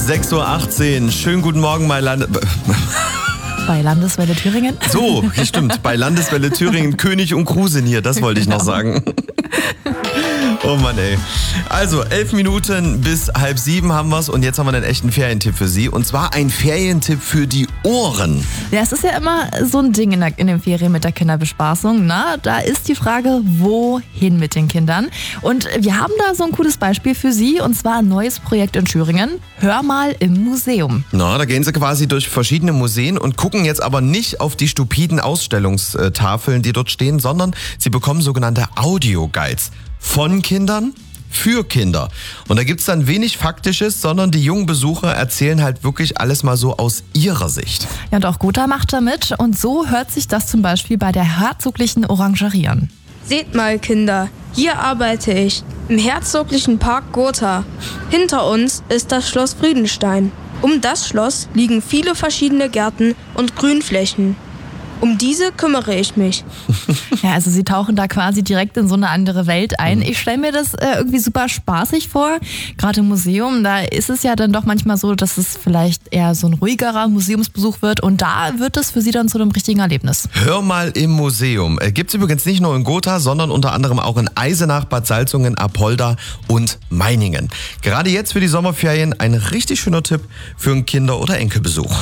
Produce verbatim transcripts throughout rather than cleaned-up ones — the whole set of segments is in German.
sechs Uhr achtzehn. Schönen guten Morgen, mein Land... Bei Landeswelle Thüringen. So, hier stimmt. Bei Landeswelle Thüringen, König und Krusen hier. Das wollte ich noch sagen. Oh Mann, ey. Also, elf Minuten bis halb sieben haben wir's und jetzt haben wir einen echten Ferientipp für Sie. Und zwar ein Ferientipp für die Ohren. Ja, es ist ja immer so ein Ding in, der, in den Ferien mit der Kinderbespaßung. Na, da ist die Frage, wohin mit den Kindern? Und wir haben da so ein cooles Beispiel für Sie und zwar ein neues Projekt in Thüringen. Hör mal im Museum. Na, da gehen Sie quasi durch verschiedene Museen und gucken jetzt aber nicht auf die stupiden Ausstellungstafeln, die dort stehen, sondern Sie bekommen sogenannte Audio-Guides. Von Kindern für Kinder. Und da gibt's dann wenig Faktisches, sondern die jungen Besucher erzählen halt wirklich alles mal so aus ihrer Sicht. Ja, und auch Gotha macht da mit. Und so hört sich das zum Beispiel bei der Herzoglichen Orangerie an. Seht mal, Kinder, hier arbeite ich, im Herzoglichen Park Gotha. Hinter uns ist das Schloss Friedenstein. Um das Schloss liegen viele verschiedene Gärten und Grünflächen. Um diese kümmere ich mich. Ja, also sie tauchen da quasi direkt in so eine andere Welt ein. Ich stelle mir das äh, irgendwie super spaßig vor. Gerade im Museum, da ist es ja dann doch manchmal so, dass es vielleicht eher so ein ruhigerer Museumsbesuch wird. Und da wird es für sie dann zu einem richtigen Erlebnis. Hör mal im Museum. Äh, gibt's übrigens nicht nur in Gotha, sondern unter anderem auch in Eisenach, Bad Salzungen, Apolda und Meiningen. Gerade jetzt für die Sommerferien ein richtig schöner Tipp für einen Kinder- oder Enkelbesuch.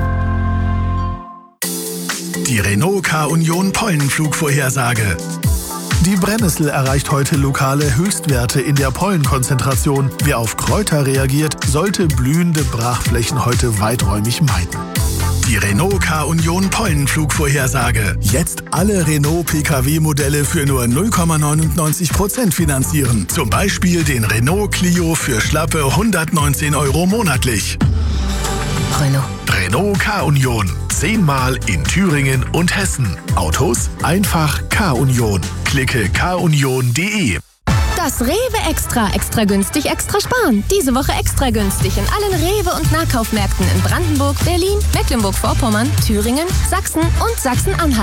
Die Renault K-Union Pollenflugvorhersage. Die Brennnessel erreicht heute lokale Höchstwerte in der Pollenkonzentration. Wer auf Kräuter reagiert, sollte blühende Brachflächen heute weiträumig meiden. Die Renault K-Union Pollenflugvorhersage. Jetzt alle Renault-P K W-Modelle für nur null Komma neunundneunzig Prozent finanzieren. Zum Beispiel den Renault Clio für schlappe hundertneunzehn Euro monatlich. Renault. Renault K-Union. Zehnmal in Thüringen und Hessen. Autos? Einfach K-Union. Klicke k union punkt de. Das Rewe Extra. Extra günstig, extra sparen. Diese Woche extra günstig in allen Rewe- und Nahkaufmärkten in Brandenburg, Berlin, Mecklenburg-Vorpommern, Thüringen, Sachsen und Sachsen-Anhalt.